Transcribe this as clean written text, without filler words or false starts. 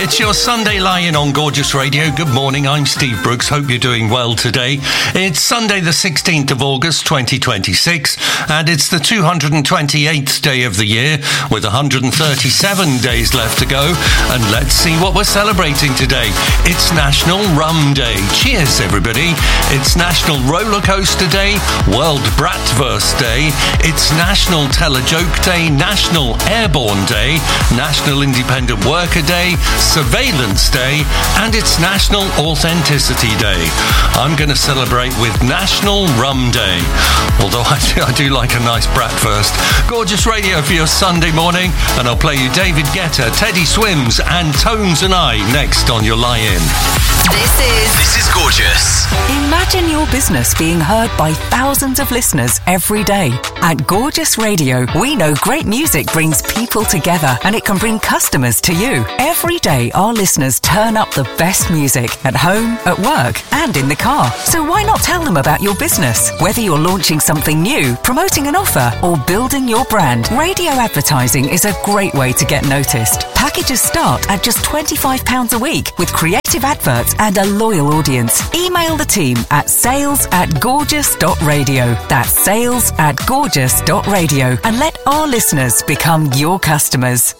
It's your Sunday lie-in on Gorgeous Radio. Good morning, I'm Steve Brooks. Hope you're doing well today. It's Sunday the 16th of August 2026 and it's the 228th day of the year with 137 days left to go. And let's see what we're celebrating today. It's National Rum Day. Cheers, everybody. It's National Roller Coaster Day, World Bratwurst Day. It's National Tell a Joke Day, National Airborne Day, National Independent Worker Day, Surveillance Day, and it's National Authenticity Day. I'm going to celebrate with National Rum Day, although I do like a nice bratwurst. Gorgeous Radio for your Sunday morning, and I'll play you David Guetta, Teddy Swims, and Tones and I next on your lie-in. This is Gorgeous. Imagine your business being heard by thousands of listeners every day. At Gorgeous Radio, we know great music brings people together and it can bring customers to you. Every day, our listeners turn up the best music at home, at work, and in the car. So why not tell them about your business? Whether you're launching something new, promoting an offer, or building your brand, radio advertising is a great way to get noticed. Packages start at just £25 a week with creative adverts and a loyal audience. Email the team at sales@gorgeous.radio. That's sales@gorgeous.radio, and let our listeners become your customers.